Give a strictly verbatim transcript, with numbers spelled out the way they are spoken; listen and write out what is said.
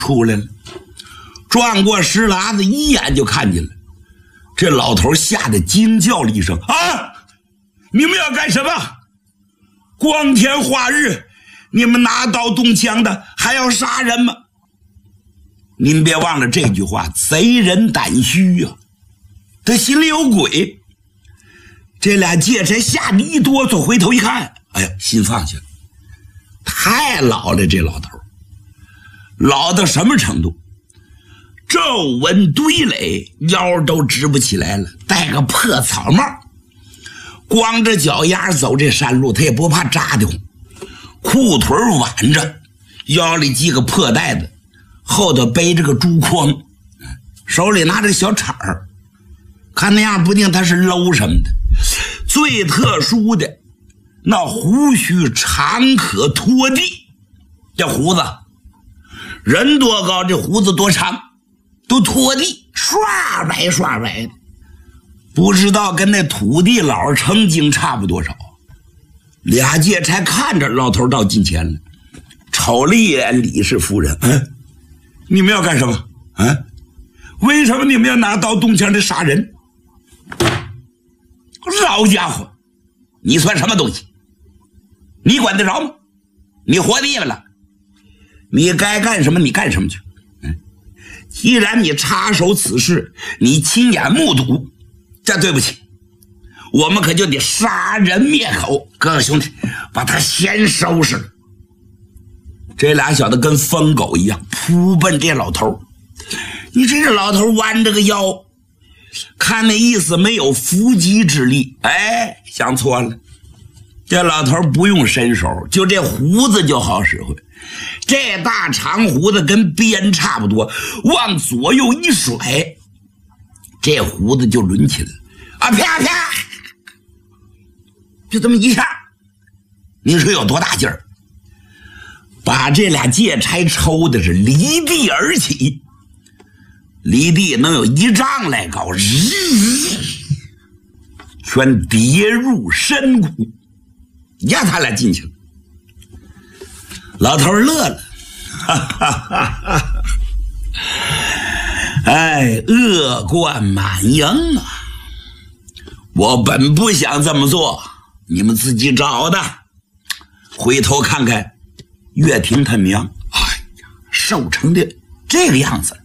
出来了，转过石喇子，一眼就看见了。这老头吓得惊叫了一声：“啊！你们要干什么？光天化日，你们拿刀动枪的，还要杀人吗？”您别忘了这句话，贼人胆虚啊，他心里有鬼。这俩劫差吓得一哆嗦，回头一看，哎呀，心放下了。太老了，这老头老到什么程度？皱纹堆垒，腰都直不起来了，戴个破草帽，光着脚丫走这山路，他也不怕扎的慌。裤腿挽着，腰里系个破带子，后头背着个竹筐，手里拿着个小铲儿，看那样不定他是搂什么的。最特殊的，那胡须长可拖地，这胡子人多高，这胡子多长，都拖地，刷白刷白的，不知道跟那土地佬成精差不多少。俩劫差看着老头到近前了，瞅了一眼李氏夫人：“嗯，你们要干什么？嗯，为什么你们要拿刀动枪的杀人？老家伙，你算什么东西？你管得着吗？你活地了，你该干什么你干什么去。嗯，既然你插手此事，你亲眼目睹，这对不起，我们可就得杀人灭口。哥哥兄弟，把他先收拾了。”这俩小子跟疯狗一样扑奔这老头。你这个老头弯着个腰，看那意思没有伏击之力，哎，想错了。这老头不用伸手，就这胡子就好使唤。这大长胡子跟鞭差不多，往左右一甩，这胡子就抡起来了啊！啪啪，就这么一下，你说有多大劲儿？把这俩劫差抽的是离地而起，离地能有一丈来高，全跌入深谷，压他俩进去了。老头乐了，哈哈哈哈！哎，恶贯满盈啊！我本不想这么做，你们自己找的。回头看看岳霆他娘，哎呀，瘦成的这个样子，